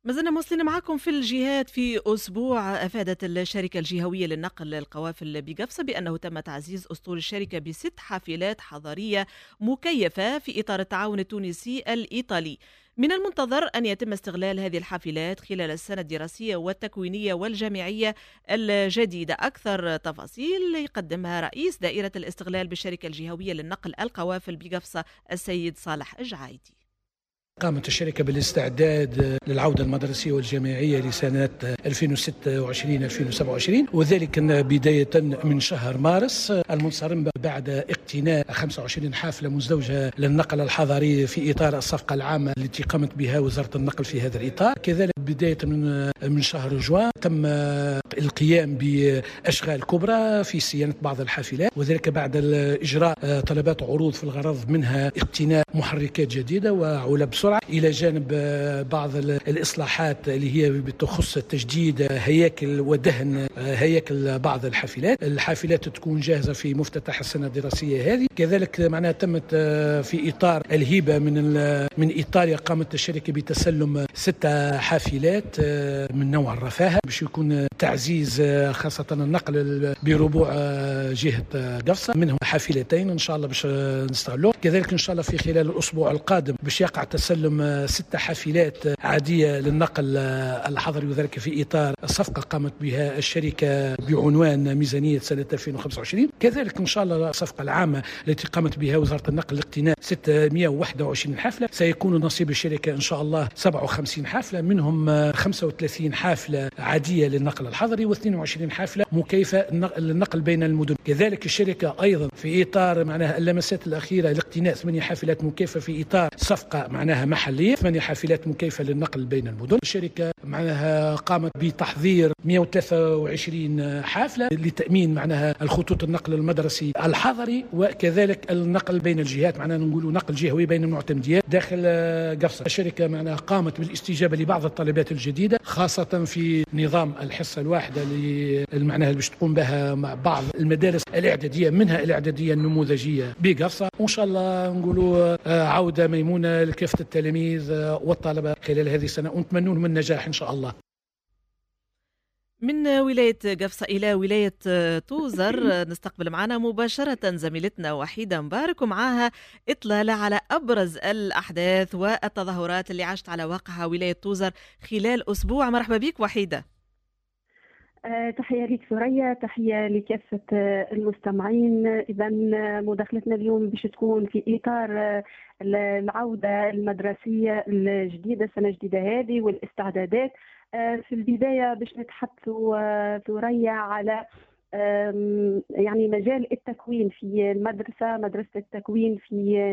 ما زلنا مواصلين معكم في الجهات. في أسبوع أفادت الشركة الجهوية للنقل القوافل بقفصة بأنه تم تعزيز أسطول الشركة ب6 حافلات حضرية مكيفة في إطار التعاون التونسي الإيطالي. من المنتظر أن يتم استغلال هذه الحافلات خلال السنة الدراسية والتكوينية والجامعية الجديدة. أكثر تفاصيل يقدمها رئيس دائرة الاستغلال بالشركة الجهوية للنقل القوافل بقفصة السيد صالح الجعايدي. قامت الشركة بالاستعداد للعودة المدرسية والجامعية لسنة 2026-2027، وذلك بداية من شهر مارس المنصرم بعد اقتناء 25 حافلة مزدوجة للنقل الحضري في إطار الصفقة العامة التي قامت بها وزارة النقل في هذا الإطار. كذلك بداية من شهر جوان تم القيام بأشغال كبرى في صيانة بعض الحافلات، وذلك بعد إجراء طلبات عروض في الغرض منها اقتناء محركات جديدة وعلب بسرعة، إلى جانب بعض الإصلاحات اللي هي بتخص تجديد هياكل ودهن هياكل بعض الحافلات تكون جاهزة في مفتتح السنة الدراسية هذه. كذلك معناها تمت في إطار الهبة من إيطاليا، قامت الشركة بتسلم 6 حافلات من نوع الرفاهة باش يكون تعزيز خاصة النقل بربوع جهة قفصة، منهم حافلتين إن شاء الله باش نستغلوه. كذلك إن شاء الله في خلال الأسبوع القادم باش يقع تسلم 6 حافلات عادية للنقل الحضري، وذلك في إطار صفقة قامت بها الشركة بعنوان ميزانية سنة 2025. كذلك إن شاء الله الصفقة العامة التي قامت بها وزارة النقل لاقتناء 621 حافلة، سيكون نصيب الشركة إن شاء الله 57 حافلة، منهم 35 حافلة عادية للنقل الحضري و22 حافلة مكيفة للنقل بين المدن. كذلك الشركة أيضا في إطار معناها اللمسات الأخيرة لاقتناء 8 حافلات مكيفة في إطار صفقة معناها محلية، 8 حافلات مكيفة للنقل بين المدن. الشركة معناها قامت بتحضير 123 حافلة لتأمين معناها الخطوط النقل المدرسي الحضري، وكذلك النقل بين الجهات، معناها نقولوا نقل جهوي بين المعتمديات داخل قفصة. الشركة معناها قامت بالاستجابة لبعض الطلبات الجديدة، خاصة في نظام الحصة الواحدة اللي معناها باش تقوم بها مع بعض المدارس الإعدادية، منها الإعدادية النموذجية بقفصة. وإن شاء الله نقولوا عودة ميمونة لكافة التلاميذ والطلبة خلال هذه السنة، ونتمنى لهم النجاح إن شاء الله. من ولاية قفصة إلى ولاية توزر نستقبل معنا مباشرة زميلتنا وحيدة مبارك، ومعها إطلالة على أبرز الأحداث والتظاهرات اللي عاشت على واقعها ولاية توزر خلال أسبوع. مرحبا بك وحيدة. تحية لك ثريا، تحية لكافة المستمعين. إذا مداخلتنا اليوم باش تكون في إطار العودة المدرسية الجديدة، السنة الجديدة هذه والاستعدادات. في البداية باش نتحدثوا ثريا على يعني مجال التكوين في المدرسة، مدرسة التكوين في